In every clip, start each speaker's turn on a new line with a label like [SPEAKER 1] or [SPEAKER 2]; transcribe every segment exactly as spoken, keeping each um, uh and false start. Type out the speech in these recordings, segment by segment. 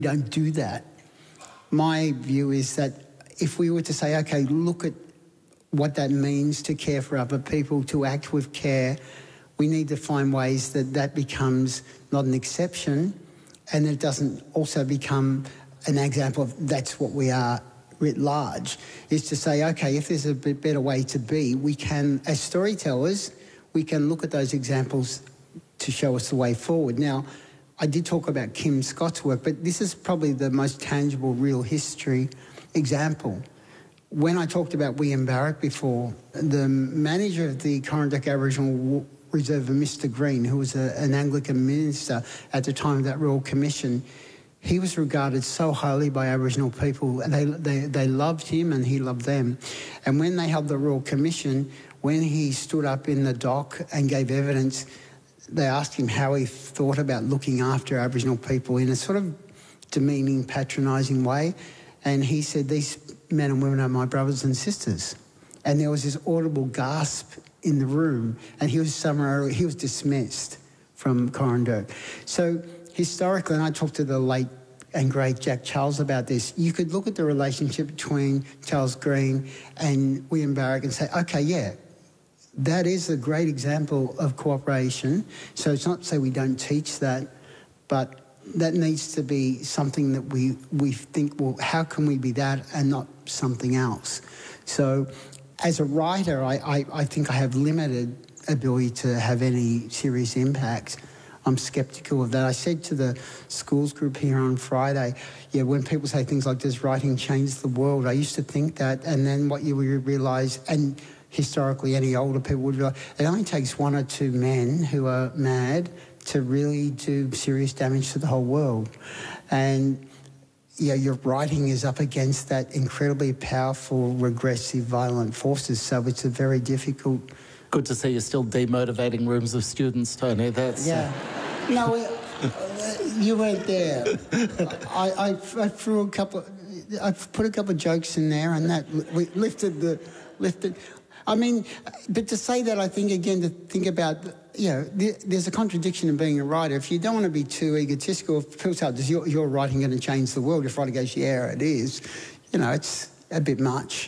[SPEAKER 1] don't do that. My view is that if we were to say, OK, look at what that means to care for other people, to act with care, we need to find ways that that becomes not an exception and it doesn't also become an example of that's what we are writ large, is to say, OK, if there's a bit better way to be, we can, as storytellers, we can look at those examples to show us the way forward. Now, I did talk about Kim Scott's work, but this is probably the most tangible real history example. When I talked about William Barrett before, the manager of the Corranderk Aboriginal Reserve, Mister Green, who was a, an Anglican minister at the time of that Royal Commission, he was regarded so highly by Aboriginal people. They, they, they loved him and he loved them. And when they held the Royal Commission, when he stood up in the dock and gave evidence, they asked him how he thought about looking after Aboriginal people in a sort of demeaning, patronising way. And he said, these men and women are my brothers and sisters. And there was this audible gasp in the room, and he was somewhere, he was dismissed from Corranderk. So historically, and I talked to the late and great Jack Charles about this, you could look at the relationship between Charles Green and William Barrett and say, OK, yeah, that is a great example of cooperation. So it's not to say we don't teach that, but that needs to be something that we, we think, well, how can we be that and not something else? So as a writer, I, I, I think I have limited ability to have any serious impact. I'm sceptical of that. I said to the schools group here on Friday, yeah, when people say things like, does writing change the world? I used to think that, and then what you realise, and historically any older people would realise, it only takes one or two men who are mad to really do serious damage to the whole world. And yeah, your writing is up against that incredibly powerful, regressive, violent forces, so it's a very difficult...
[SPEAKER 2] Good to see you're still demotivating rooms of students, Tony. That's...
[SPEAKER 1] Yeah. Uh... No, uh, you weren't there. I, I, I threw a couple... I put a couple of jokes in there and that we lifted the... lifted. I mean, but to say that, I think, again, to think about... You know, there's a contradiction in being a writer. If you don't want to be too egotistical, if people say, is your, your writing going to change the world? If writing goes, yeah, it is, you know, it's a bit much.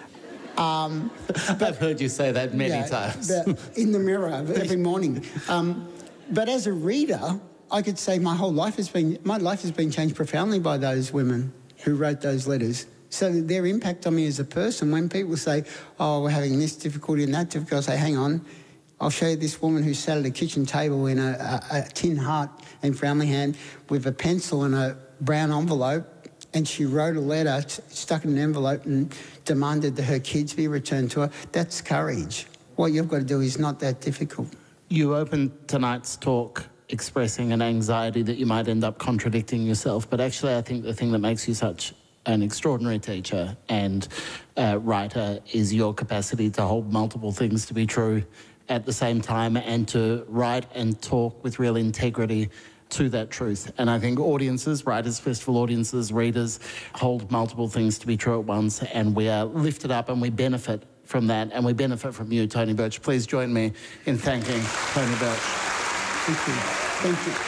[SPEAKER 1] Um,
[SPEAKER 2] but, I've heard you say that many yeah, times.
[SPEAKER 1] In the mirror every morning. Um, but as a reader, I could say my whole life has been, my life has been changed profoundly by those women who wrote those letters. So their impact on me as a person, when people say, oh, we're having this difficulty and that difficulty, I say, hang on, I'll show you this woman who sat at a kitchen table in a, a, a tin hut in Framlingham with a pencil and a brown envelope, and she wrote a letter, t- stuck it in an envelope and demanded that her kids be returned to her. That's courage. What you've got to do is not that difficult.
[SPEAKER 2] You opened tonight's talk expressing an anxiety that you might end up contradicting yourself, but actually I think the thing that makes you such an extraordinary teacher and uh, writer is your capacity to hold multiple things to be true at the same time and to write and talk with real integrity to that truth. And I think audiences, Writers' Festival audiences, readers, hold multiple things to be true at once, and we are lifted up and we benefit from that, and we benefit from you, Tony Birch. Please join me in thanking Tony Birch.
[SPEAKER 1] Thank you. Thank you.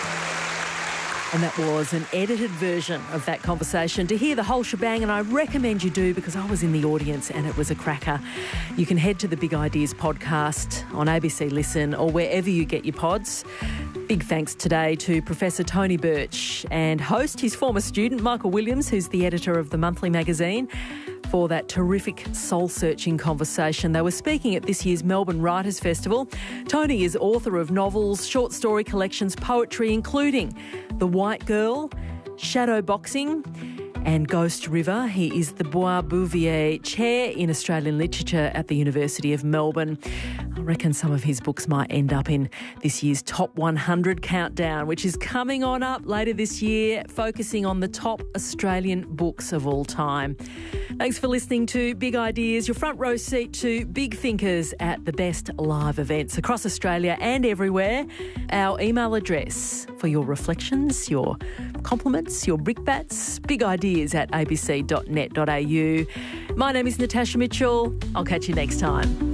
[SPEAKER 3] And that was an edited version of that conversation. To hear the whole shebang, and I recommend you do because I was in the audience and it was a cracker, you can head to the Big Ideas podcast on A B C Listen or wherever you get your pods. Big thanks today to Professor Tony Birch and host, his former student, Michael Williams, who's the editor of the monthly magazine, for that terrific soul-searching conversation. They were speaking at this year's Melbourne Writers' Festival. Tony is author of novels, short story collections, poetry, including The White Girl, Shadow Boxing and Ghost River. He is the Bois Bouvier Chair in Australian Literature at the University of Melbourne. I reckon some of his books might end up in this year's Top one hundred countdown, which is coming on up later this year, focusing on the top Australian books of all time. Thanks for listening to Big Ideas, your front row seat to big thinkers at the best live events across Australia and everywhere. Our email address for your reflections, your compliments, your brickbats, bigideas at a b c dot net dot a u. My name is Natasha Mitchell. I'll catch you next time.